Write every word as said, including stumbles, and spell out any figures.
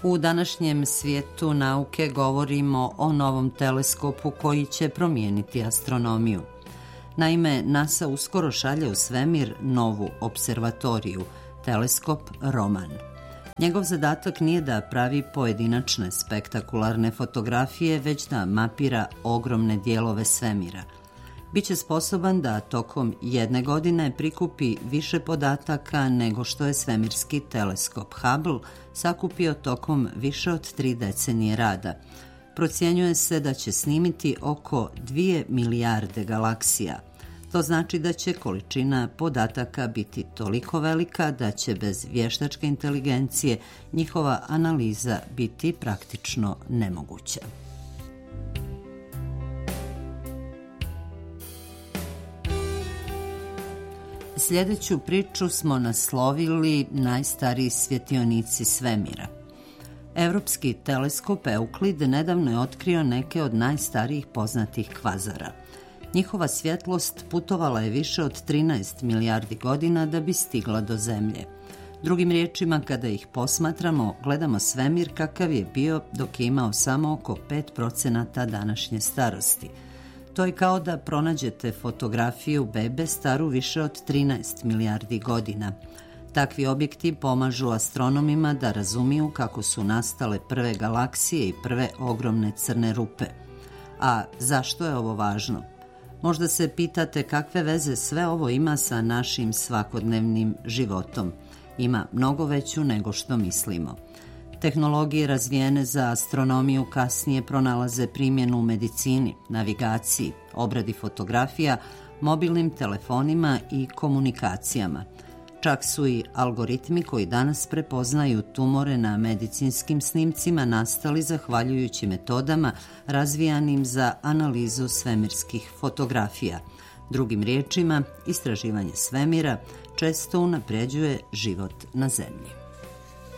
U današnjem svijetu nauke govorimo o novom teleskopu koji će promijeniti astronomiju. Naime, NASA uskoro šalje u svemir novu observatoriju, teleskop Roman. Njegov zadatak nije da pravi pojedinačne spektakularne fotografije, već da mapira ogromne dijelove svemira. Biće sposoban da tokom jedne godine prikupi više podataka nego što je svemirski teleskop Hubble sakupio tokom više od tri decenije rada. Procjenjuje se da će snimiti oko dvije milijarde galaksija. To znači da će količina podataka biti toliko velika da će bez vještačke inteligencije njihova analiza biti praktično nemoguća. Sljedeću priču smo naslovili najstariji svjetionici svemira. Evropski teleskop Euklid nedavno je otkrio neke od najstarijih poznatih kvazara. Njihova svjetlost putovala je više od trinaest milijardi godina da bi stigla do Zemlje. Drugim riječima, kada ih posmatramo, gledamo svemir kakav je bio dok je imao samo oko pet procenata današnje starosti. To je kao da pronađete fotografiju bebe staru više od trinaest milijardi godina. Takvi objekti pomažu astronomima da razumiju kako su nastale prve galaksije i prve ogromne crne rupe. A zašto je ovo važno? Možda se pitate kakve veze sve ovo ima sa našim svakodnevnim životom. Ima mnogo veću nego što mislimo. Tehnologije razvijene za astronomiju kasnije pronalaze primjenu u medicini, navigaciji, obradi fotografija, mobilnim telefonima i komunikacijama. Čak su i algoritmi koji danas prepoznaju tumore na medicinskim snimcima nastali zahvaljujući metodama razvijanim za analizu svemirskih fotografija. Drugim riječima, istraživanje svemira često unapređuje život na Zemlji.